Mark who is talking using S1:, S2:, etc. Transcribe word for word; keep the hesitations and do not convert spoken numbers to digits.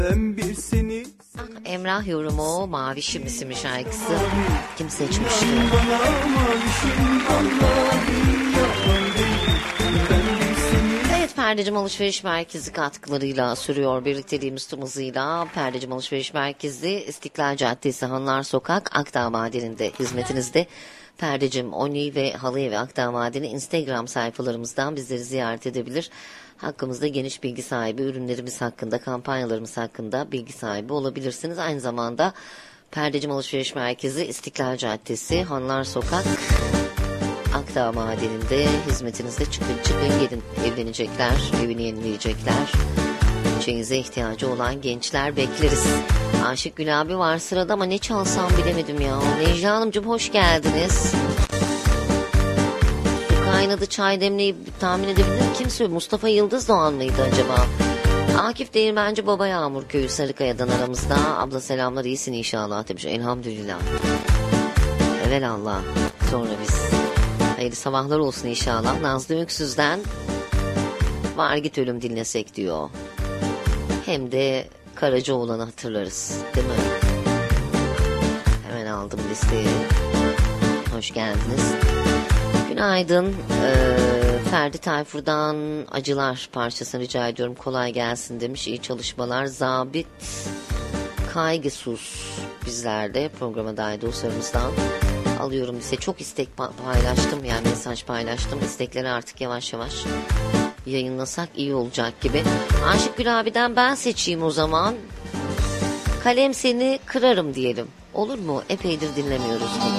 S1: Bir seni
S2: Emrah yorumu Mavişim isimli şarkısı. Kim seçmişti? Evet, Perdecim Alışveriş Merkezi katkılarıyla sürüyor birlikteliğimiz tüm hızıyla. Perdecim Alışveriş Merkezi, İstiklal Caddesi, Hanlar Sokak, Akdağ Madeni'nde hizmetinizde. Perdecim Oni ve Halıya ve Akdağ Madeni Instagram sayfalarımızdan bizleri ziyaret edebilir. Hakkımızda geniş bilgi sahibi, ürünlerimiz hakkında, kampanyalarımız hakkında bilgi sahibi olabilirsiniz. Aynı zamanda Perdecim Alışveriş Merkezi, İstiklal Caddesi, Hanlar Sokak, Akdağ Madeni'nde hizmetinizde. Çıkın çıkın gelin, evlenecekler, evini yenileyecekler. Çeyize ihtiyacı olan gençler bekleriz. Aşık Gül abi var sırada ama ne çalsam bilemedim ya. Necla Hanımcığım hoş geldiniz. Kaynadı çay demleyip tahmin edebilirim. Kim söylüyor? Mustafa Yıldız Doğan mıydı acaba? Akif Değirmenci Baba Yağmur Köyü Sarıkaya'dan aramızda. Abla selamlar, iyisin inşallah demiş. Elhamdülillah. Evelallah. Sonra biz. Hayırlı sabahlar olsun inşallah. Nazlı Öksüz'den var git ölüm dinlesek diyor. Hem de Karacaoğlan'ı hatırlarız. Değil mi? Hemen aldım listeyi. Hoş geldiniz. Günaydın. Ee, Ferdi Tayfur'dan Acılar parçasını rica ediyorum. Kolay gelsin demiş. İyi çalışmalar. Zabit Kaygısuz bizlerde programa dair dostlarımızdan alıyorum lise. Çok istek paylaştım, yani mesaj paylaştım. İstekleri artık yavaş yavaş yayınlasak iyi olacak gibi. Aşık Gül abiden ben seçeyim o zaman. Kalem seni kırarım diyelim. Olur mu? Epeydir dinlemiyoruz bunu.